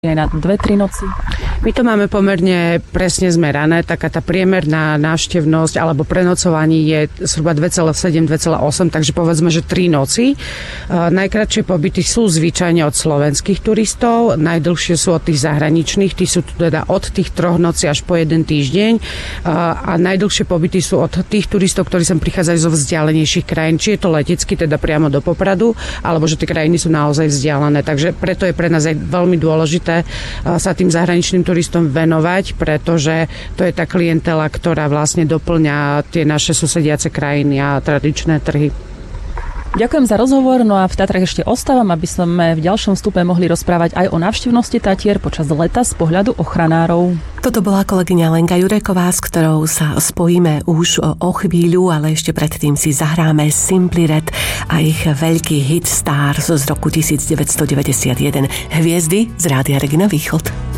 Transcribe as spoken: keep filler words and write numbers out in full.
aj na dve tri noci? My to máme pomerne presne zmerané, taká tá priemerná návštevnosť alebo prenocovanie je zhruba dva celé sedem dva celé osem, takže povedzme, že tri noci. Najkratšie pobyty sú zvyčajne od slovenských turistov, najdlhšie sú od tých zahraničných, tí sú teda od tých troch nocí až po jeden týždeň a najdlhšie pobyty sú od tých turistov, ktorí sem prichádzajú zo vzdialenejších krajín, či je to letecky, teda priamo do Popradu, alebo že tie krajiny sú naozaj vzdialené, takže preto je pre nás aj veľmi dôležité sa tým zahraničným turistom venovať, pretože to je tá klientela, ktorá vlastne doplňa tie naše susediace krajiny a tradičné trhy. Ďakujem za rozhovor, no a v Tatrách ešte ostávam, aby sme v ďalšom vstupe mohli rozprávať aj o návštevnosti Tatier počas leta z pohľadu ochranárov. Toto bola kolegyňa Lenka Jureková, s ktorou sa spojíme už o chvíľu, ale ešte predtým si zahráme Simply Red a ich veľký hit Stars z roku devätnásťstodeväťdesiatjeden. Hviezdy z Rádia Regina Východ.